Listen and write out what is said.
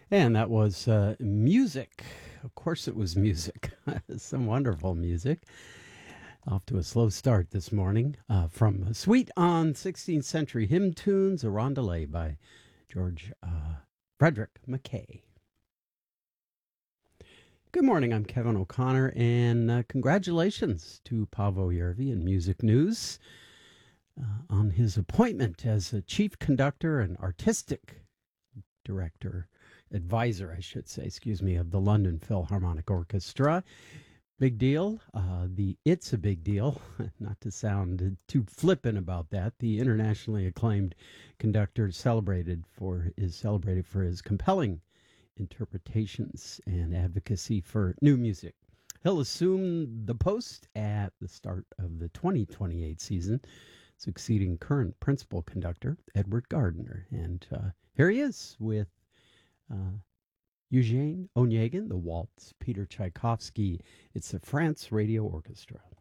And that was music. Of course, it was music. Some wonderful music. Off to a slow start this morning from Suite on 16th Century Hymn Tunes, a Rondelay by George Frederick Mackay. Good morning, I'm Kevin O'Connor, and congratulations to Paavo Järvi in Music News on his appointment as a chief conductor and artistic director, advisor, I should say, of the London Philharmonic Orchestra. Big deal. It's a big deal, not to sound too flippant about that. The internationally acclaimed conductor is celebrated for his compelling interpretations and advocacy for new music. He'll assume the post at the start of the 2028 season, succeeding current principal conductor Edward Gardner. And here he is with Eugene Onegin, the waltz, Peter Tchaikovsky. It's the France Radio Orchestra.